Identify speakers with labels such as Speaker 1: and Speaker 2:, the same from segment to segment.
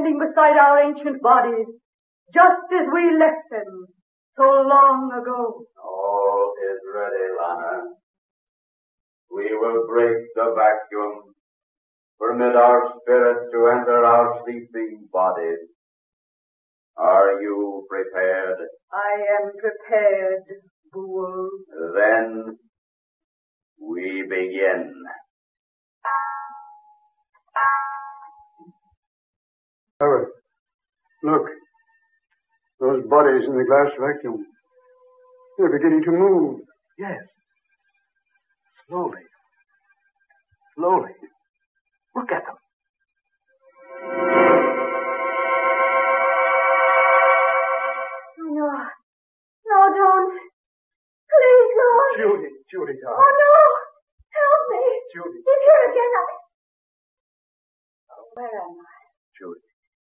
Speaker 1: standing beside our ancient bodies, just as we left them so long ago.
Speaker 2: All is ready, Lana. We will break the vacuum, permit our spirits to enter our sleeping bodies. Are you prepared?
Speaker 1: I am prepared, Boole.
Speaker 2: Then we begin.
Speaker 3: Howard, look. Those bodies in the glass vacuum. They're beginning to move.
Speaker 4: Yes. Slowly. Slowly. Look at them.
Speaker 1: No. No, don't. Please, Lord.
Speaker 4: Judy, darling.
Speaker 1: Oh, no. Help me.
Speaker 4: Judy.
Speaker 1: He's here again. Where am I?
Speaker 4: Judy.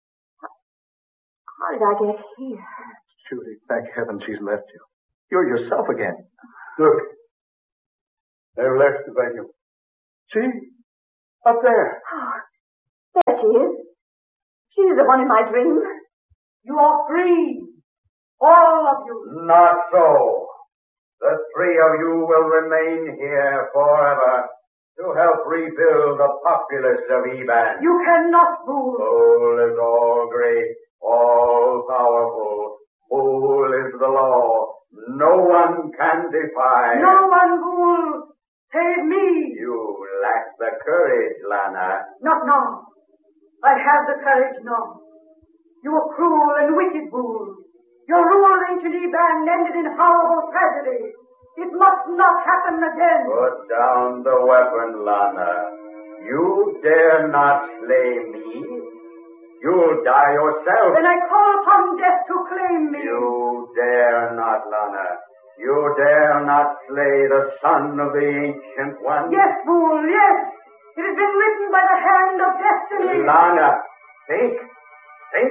Speaker 1: How did I get here?
Speaker 4: Judy, thank heaven she's left you. You're yourself again.
Speaker 3: Look. They've left the vacuum. See? Up there.
Speaker 1: Oh, there she is. She's the one in my dream. You are free. All of you.
Speaker 2: Not so. The three of you will remain here forever to help rebuild the populace of Eban.
Speaker 1: You cannot, Boole.
Speaker 2: Boole is all great, all powerful. Boole is the law. No one can defy.
Speaker 1: No one, Boole. Save me.
Speaker 2: You lack the courage, Lana.
Speaker 1: Not now. I have the courage now. You were cruel and wicked, Boole. Your rule of ancient Eban ended in horrible tragedy. It must not happen again.
Speaker 2: Put down the weapon, Lana. You dare not slay me. You'll die yourself.
Speaker 1: Then I call upon death to claim me.
Speaker 2: You dare not, Lana. You dare not slay the son of the Ancient One.
Speaker 1: Yes, Boole, yes. It has been written by the hand of destiny.
Speaker 2: Lana, think.